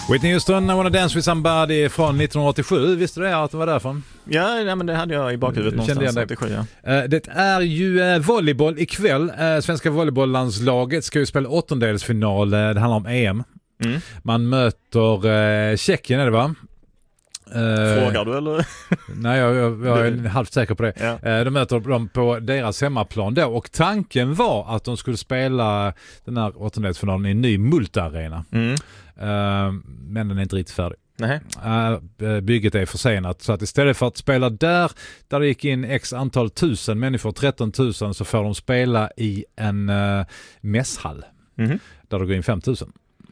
Whitney Houston, I wanna dance with somebody från 1987. Visste du det att det var därifrån? Ja, men det hade jag i bakhuvudet någonstans. 87, ja. Det är ju volleyboll ikväll. Svenska volleybolllandslaget ska ju spela åttondelsfinal. Det handlar om EM. Man möter Tjeckien, är det va? Frågar du eller? Nej, jag är halvt säker på det. Ja. De möter dem på deras hemmaplan då. Och tanken var att de skulle spela den här åttondelsfinalen i en ny multiarena. Men den är inte riktigt färdig. Bygget är försenat, så att istället för att spela där det gick in x antal tusen människor, 13 000, så får de spela i en mässhall där det går in 5 000.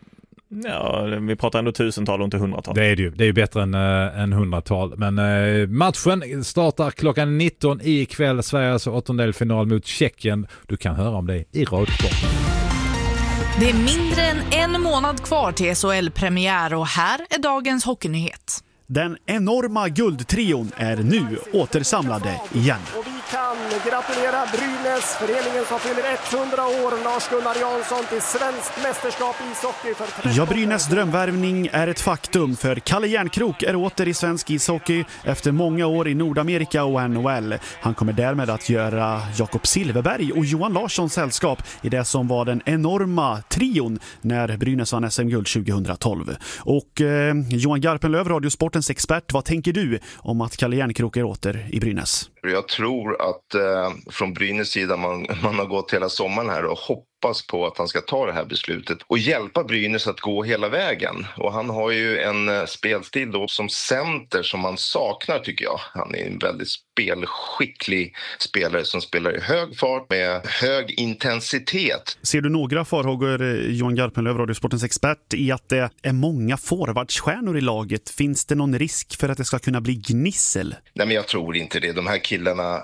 Ja, vi pratar ändå tusental och inte hundratal. Det är ju bättre än hundratal. Men matchen startar klockan 19 ikväll. Sveriges åttondelsfinal mot Tjeckien. Du kan höra om det i Radsport. Det är mindre än en månad kvar till SHL-premiär och här är dagens hockeynyhet. Den enorma guldtrion är nu återsamlade igen. Och vi kan gratulera Brynäs, föreningen som fyller 100 år, Lars-Gunnar Jansson, till svenskt mästerskap i ishockey. Ja, Brynäs drömvärvning är ett faktum, för Kalle Järnkrok är åter i svensk ishockey efter många år i Nordamerika och NHL. Han kommer därmed att göra Jakob Silverberg och Johan Larsson sällskap i det som var den enorma trion när Brynäs vann SM-guld 2012. Och Johan Garpenlöv, Radiosportens expert, vad tänker du om att Kalle Järnkrok är åter i Brynäs? Jag tror att från Brynäs sida man har gått hela sommaren här och hoppas på att han ska ta det här beslutet och hjälpa Brynäs att gå hela vägen. Och han har ju en spelstil då som center som man saknar, tycker jag. Han är en väldigt spelskicklig spelare som spelar i hög fart med hög intensitet. Ser du några farhågor, Johan Garpenlöv, Radiosportens expert, i att det är många forwardsstjärnor i laget? Finns det någon risk för att det ska kunna bli gnissel? Nej, men jag tror inte det. De här killarna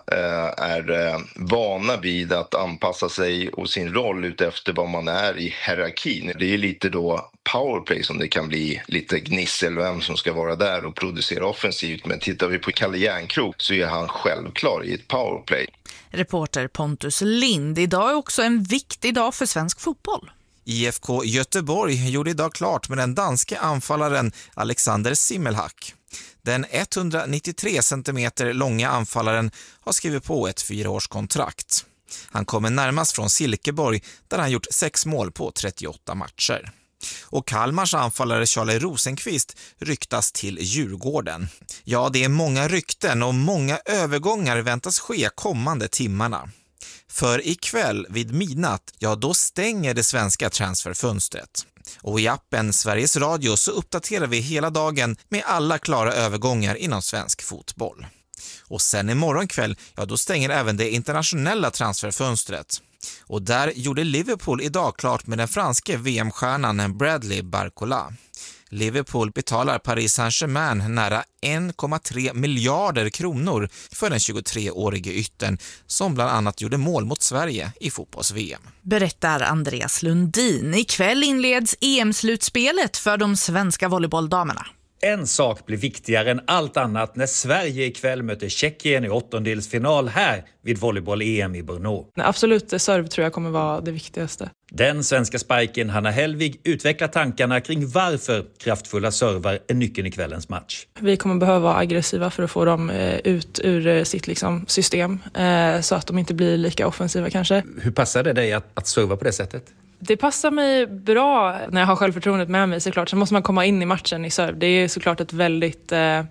är vana vid att anpassa sig och sin roll ut efter vad man är i hierarkin. Det är lite då powerplay som det kan bli lite gnissel, vem som ska vara där och producera offensivt. Men tittar vi på Kalle Järnkrok så är han självklar i ett powerplay. Reporter Pontus Lind. Idag är också en viktig dag för svensk fotboll. IFK Göteborg gjorde idag klart med den danske anfallaren Alexander Simmelhack. Den 193 centimeter långa anfallaren har skrivit på ett 4-årskontrakt. Han kommer närmast från Silkeborg där han gjort 6 mål på 38 matcher. Och Kalmars anfallare Charlie Rosenqvist ryktas till Djurgården. Ja, det är många rykten och många övergångar väntas ske kommande timmarna. För ikväll vid midnatt, ja då stänger det svenska transferfönstret. Och i appen Sveriges Radio så uppdaterar vi hela dagen med alla klara övergångar inom svensk fotboll. Och sen imorgon kväll, ja då stänger även det internationella transferfönstret. Och där gjorde Liverpool idag klart med den franske VM-stjärnan Bradley Barcola. Liverpool betalar Paris Saint-Germain nära 1,3 miljarder kronor för den 23-årige yttern som bland annat gjorde mål mot Sverige i fotbolls-VM. Berättar Andreas Lundin. Ikväll inleds EM-slutspelet för de svenska volleybolldamerna. En sak blir viktigare än allt annat när Sverige ikväll möter Tjeckien i åttondelsfinal här vid volleyboll-EM i Brno. Absolut, serv tror jag kommer vara det viktigaste. Den svenska spiken Hanna Hellvig utvecklar tankarna kring varför kraftfulla servar är nyckeln i kvällens match. Vi kommer behöva vara aggressiva för att få dem ut ur sitt system så att de inte blir lika offensiva kanske. Hur passar det dig att serva på det sättet? Det passar mig bra när jag har självförtroendet med mig såklart. Sen måste man komma in i matchen i serv. Det är såklart ett väldigt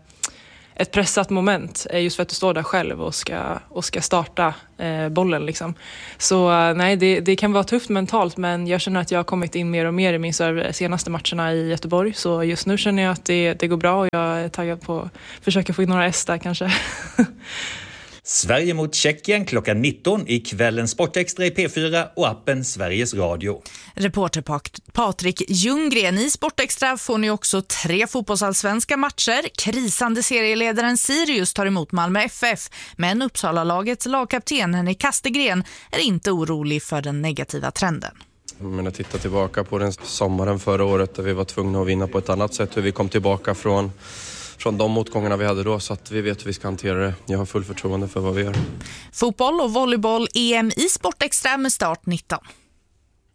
ett pressat moment just för att du står där själv och ska starta bollen liksom. Så nej, det kan vara tufft mentalt, men jag känner att jag har kommit in mer och mer i min serv senaste matcherna i Göteborg. Så just nu känner jag att det går bra och jag är taggad på att försöka få in några S där kanske. Sverige mot Tjeckien klockan 19 i kvällens Sportextra i P4 och appen Sveriges Radio. Reporter Patrik Ljunggren. I Sportextra får ni också 3 fotbollsallsvenska matcher. Krisande serieledaren Sirius tar emot Malmö FF. Men Uppsala-lagets lagkapten Henrik Kastegren är inte orolig för den negativa trenden. Men att titta tillbaka på den sommaren förra året där vi var tvungna att vinna på ett annat sätt. Hur vi kom tillbaka från de motgångarna vi hade då, så att vi vet hur vi ska hantera det. Jag har full förtroende för vad vi gör. Fotboll och volleyboll EM i Sportextra med start 19.